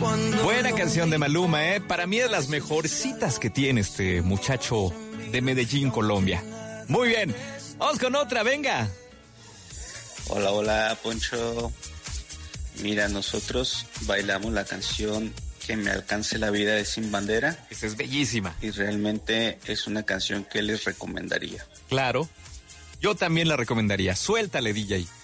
Buena canción de Maluma, ¿eh? Para mí es de las mejorcitas que tiene este muchacho de Medellín, Colombia. Muy bien, vamos con otra, venga. Hola, hola, Poncho. Mira, nosotros bailamos la canción Que me alcance la vida de Sin Bandera. Esa es bellísima. Y realmente es una canción que les recomendaría. Claro, yo también la recomendaría. Suéltale, DJ.